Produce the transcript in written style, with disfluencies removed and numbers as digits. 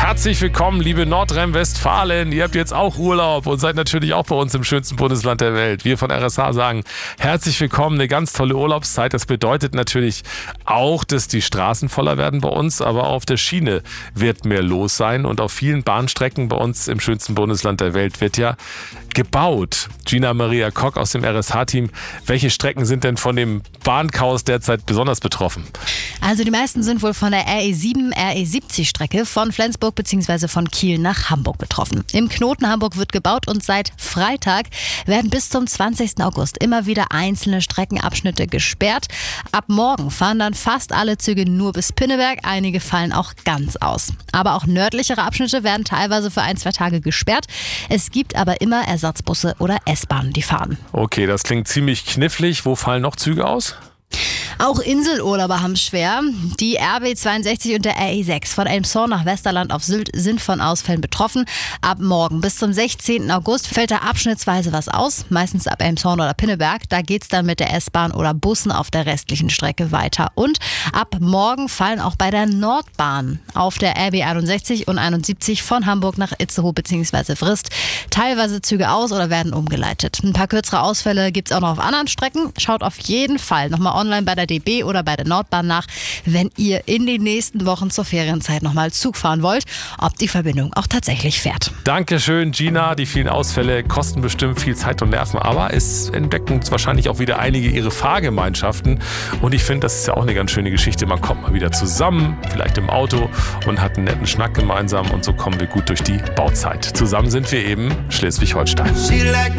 Herzlich willkommen, liebe Nordrhein-Westfalen. Ihr habt jetzt auch Urlaub und seid natürlich auch bei uns im schönsten Bundesland der Welt. Wir von RSH sagen herzlich willkommen, eine ganz tolle Urlaubszeit. Das bedeutet natürlich auch, dass die Straßen voller werden bei uns, aber auf der Schiene wird mehr los sein und auf vielen Bahnstrecken bei uns im schönsten Bundesland der Welt wird ja gebaut. Gina Maria Kock aus dem RSH-Team. Welche Strecken sind denn von dem Bahnchaos derzeit besonders betroffen? Also die meisten sind wohl von der RE7, RE70-Strecke von Flensburg bzw. von Kiel nach Hamburg betroffen. Im Knoten Hamburg wird gebaut und seit Freitag werden bis zum 20. August immer wieder einzelne Streckenabschnitte gesperrt. Ab morgen fahren dann fast alle Züge nur bis Pinneberg. Einige fallen auch ganz aus. Aber auch nördlichere Abschnitte werden teilweise für 1-2 Tage gesperrt. Es gibt aber immer Ersatzbusse oder S-Bahnen, die fahren. Okay, das klingt ziemlich knifflig. Wo fallen noch Züge aus? Auch Inselurlauber haben es schwer. Die RB62 und der RE6 von Elmshorn nach Westerland auf Sylt sind von Ausfällen betroffen. Ab morgen bis zum 16. August fällt da abschnittsweise was aus, meistens ab Elmshorn oder Pinneberg. Da geht es dann mit der S-Bahn oder Bussen auf der restlichen Strecke weiter. Und ab morgen fallen auch bei der Nordbahn auf der RB61 und 71 von Hamburg nach Itzehoe bzw. Vrist teilweise Züge aus oder werden umgeleitet. Ein paar kürzere Ausfälle gibt es auch noch auf anderen Strecken. Schaut auf jeden Fall nochmal online bei der DB oder bei der Nordbahn nach, wenn ihr in den nächsten Wochen zur Ferienzeit nochmal Zug fahren wollt, ob die Verbindung auch tatsächlich fährt. Dankeschön, Gina. Die vielen Ausfälle kosten bestimmt viel Zeit und Nerven, aber es entdecken wahrscheinlich auch wieder einige ihre Fahrgemeinschaften. Und ich finde, das ist ja auch eine ganz schöne Geschichte. Man kommt mal wieder zusammen, vielleicht im Auto und hat einen netten Schnack gemeinsam und so kommen wir gut durch die Bauzeit. Zusammen sind wir eben Schleswig-Holstein.